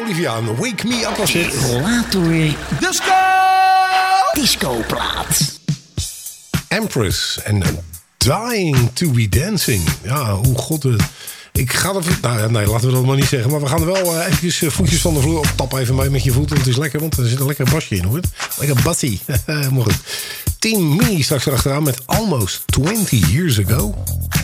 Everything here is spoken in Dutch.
Olivia aan. Wake Me Up was het. Rollator Disco! Discoplaat. Empress en Dying to be Dancing. Ja, hoe god het. Ik ga er... Nee, laten we dat maar niet zeggen. Maar we gaan er wel eventjes voetjes van de vloer op. Tap even mee met je voet. Het is lekker, want er zit een lekker basje in, hoor. Lekker bassie. Mooi goed. Team Mini straks erachteraan met Almost 20 Years Ago.